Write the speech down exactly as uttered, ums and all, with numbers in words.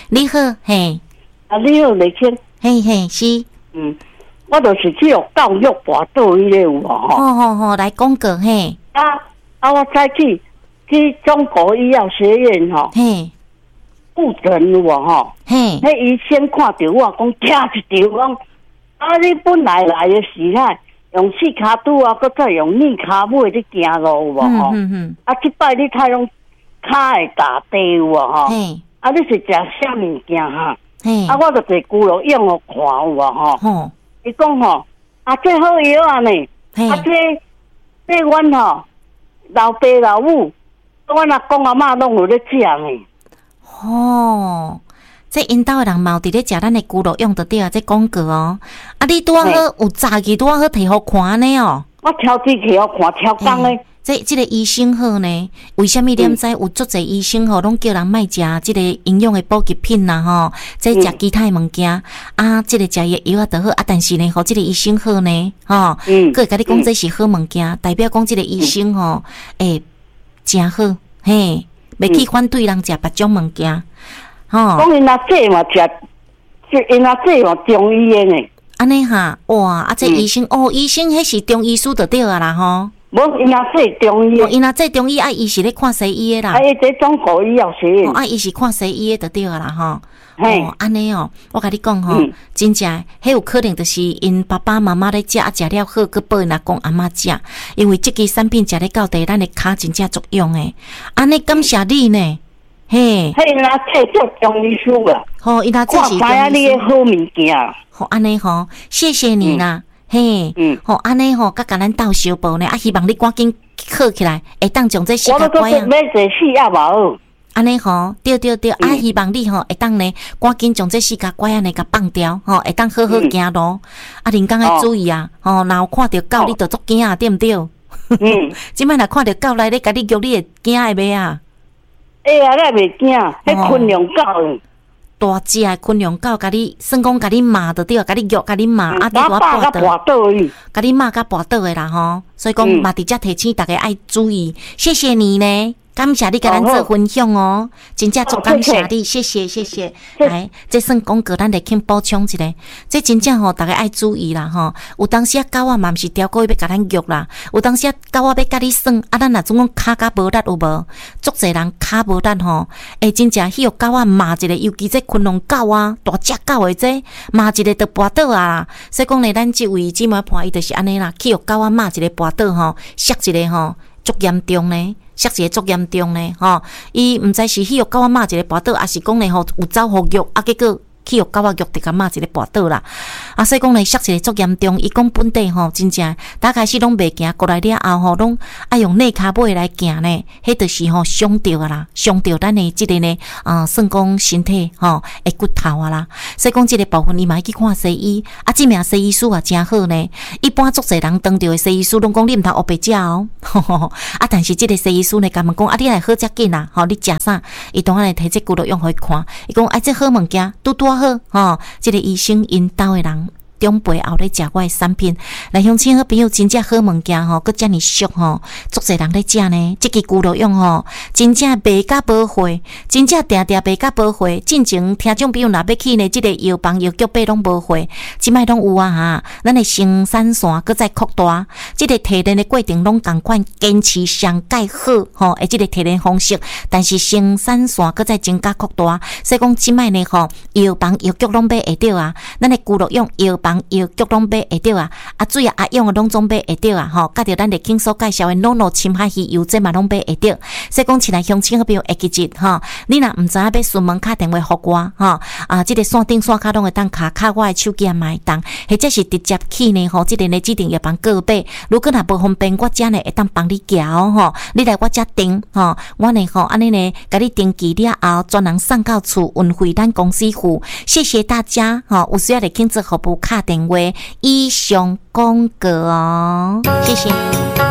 你好，嘿， 啊，你好，李青， 嘿嘿，是， 嗯，我就是去有教育跋倒迄个有无吼？ 好好好，来讲个嘿， 啊啊，我再去去中国医药学院吼， 嘿， 复诊有无吼？ 嘿， 迄医生看到我讲，听一条讲，啊，你本来来的时候用四脚拄啊，搁再用二脚尾去行路有无吼？ 嗯嗯啊，即摆你太用脚会打地有无吼？ 嘿， 啊，你是食啥物件哈？ 嘿， 啊，我就坐骨头用我看有无吼？ 吼， 伊讲吼，啊，这好药啊呢， 嘿啊，这这阮吼老爸老母，阮阿公阿嬷拢有咧食呢。 吼。这因兜的人嘛有伫咧食咱的骨肉用得对啊，这广告哦。啊，你拄啊好有早起拄啊好摕互看呢哦。 我挑机去互看，挑工咧。 这这个医生好呢？为什么你毋知有足侪医生吼，拢叫人莫食这个营养的补给品啦吼？这食其他物件啊，这个食药药啊就好啊，但是呢，吼，这个医生好呢，吼，嗯，佮会甲你讲这是好物件，代表讲这个医生吼，诶，真好，嘿，袂去反对人食别种物件。吼， 讲因阿姐嘛食，因阿姐嘛中医的呢。 安尼哈，哇！啊，这医生、嗯、哦，医生迄是中医师就对啊啦吼。 无因阿姐中医， 哦，因阿姐中医啊，伊是咧看西医的啦。 啊，伊在中国医药学院。 哦，啊，伊是看西医的就对啊啦吼。 嘿， 哦，安尼哦，我甲你讲吼，嗯、真正迄有可能就是因爸爸妈妈咧食啊，食了好，佮报因阿公阿嬷食，因为即支产品食咧到底，咱的骹真正作用诶。安尼感谢你呢。嘿， 嘿，因阿姐做中医师啦。 吼，因阿姐是中医师。 看知影你的好物件。 好，安尼吼，谢谢你啦，嘿，嗯，好，安尼吼，甲甲咱斗小报呢，啊，希望你赶紧好起来，会当将这四甲拐啊。 我都要坐死也无。 安尼吼，对对对，啊，希望你吼会当呢，赶紧将这四甲拐啊呢甲放掉，吼，会当好好行路。啊，人讲要注意啊，吼，若有看到狗，你就足惊啊，对毋对？嗯，即摆若看到狗来咧，甲你叫你会惊会袂啊？ 哎呀，咱袂惊，迄昆阳狗。 大只的昆阳狗，甲你算讲甲你骂着对，甲你虐，甲你骂，啊，你我跋倒， 甲你骂甲跋倒的啦吼，所以讲嘛，伫遮提醒大家爱注意，谢谢你呢。感谢你甲咱做分享哦，真正足感谢你，谢谢谢谢。来，这算广告，咱来肯补充一下。这真正吼，大家爱注意啦吼。有当时啊，狗仔嘛毋是条狗要甲咱虐啦，有当时啊，狗仔要甲你耍，啊，咱若总讲骹甲无力有无？足侪人骹无力吼，会真正迄个狗仔骂一个，尤其这昆龙狗啊，大只狗的这骂一个就跋倒啊啦。所以讲呢，咱即位姊妹伴伊就是安尼啦，去互狗仔骂一个跋倒吼，摔一个吼，足严重呢。摔一个足严重呢，吼！伊毋知是迄个狗仔骂一个跋倒，还是讲呢吼有走互虐，啊结果去互狗仔虐，直甲骂一个跋倒啦。啊，所以讲呢摔一个足严重，伊讲本地吼真正，大开始拢袂行，过来了后吼拢爱用内骹尾来行呢，迄就是吼伤着啊啦，伤着咱的即个呢，啊、呃，算讲身体吼的骨头啊啦。所以讲即个部分，伊嘛去看西医，啊，即名西医师也真好呢。一般足侪人当着的西医师拢讲你毋通黑白食哦，吼吼吼啊，但是即个西医师呢，甲问讲啊，你来好遮紧啊，吼，你食啥？伊当然来摕这骨头用互伊看，伊讲哎，这好物件拄拄好，吼，即个医生因兜的人。长辈后咧食我的产品，来乡亲好朋友真正好物件吼，佮遮尔俗吼，足侪人咧食呢。即支骨肉用吼，真正卖甲无货，真正定定卖甲无货。进前听众朋友若要去呢，即个药房药局买拢无货，即摆拢有啊哈。咱的生产线佮再扩大，即个提炼的过程拢共款，坚持上介好吼，诶，即个提炼方式，但是生产线佮再增加扩大，所以讲即摆呢吼，药房药局拢买会着啊。咱的骨肉用药房药局拢买会着啊，啊水啊阿用的拢总买会着啊，吼，甲着咱日经所介绍的诺诺深海鱼油这嘛拢买会着。所以讲，起来乡亲好朋友会记住吼，你若毋知影要询问敲电话互我吼，啊，即、这个线顶线卡拢会当卡卡我的手机也嘛会当，或者是直接去呢吼，即、这个呢指定药房购买。如果若无方便，我遮呢会当帮你交吼，你来我遮订吼，我呢吼安尼呢，甲你登记了后，专人送到厝，运费咱公司付。谢谢大家吼，有需要来亲自服务敲电话，以上广告哦，谢谢。